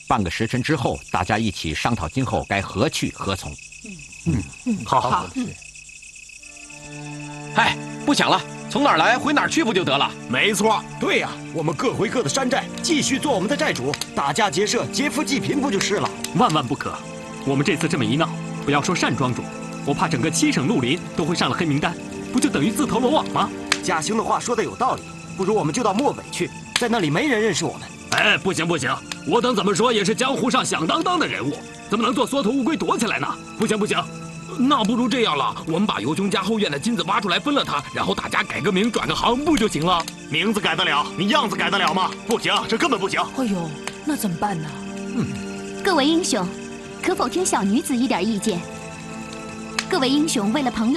半个时辰之后，大家一起商讨今后该何去何从。 好。 哎，不想了，从哪儿来回哪儿去不就得了？ 没错。 对呀，我们各回各的山寨，继续做我们的寨主，打家劫舍，劫富济贫，不就是了？ 万万不可！我们这次这么一闹，不要说单庄主，我怕整个7省绿林都会上了黑名单，不就等于自投罗网吗？ 贾兴的话说的有道理，不如我们就到漠北去，在那里没人认识我们。 哎，不行，我等怎么说也是江湖上响当当的人物，怎么能做缩头乌龟躲起来呢？不行。那不如这样了，我们把尤兄家后院的金子挖出来分了它，然后大家改个名，转个行，不就行了？ 名字改得了，你样子改得了吗？不行，这根本不行。 哎呦，那怎么办呢？ 各位英雄，可否听小女子一点意见？各位英雄为了朋友。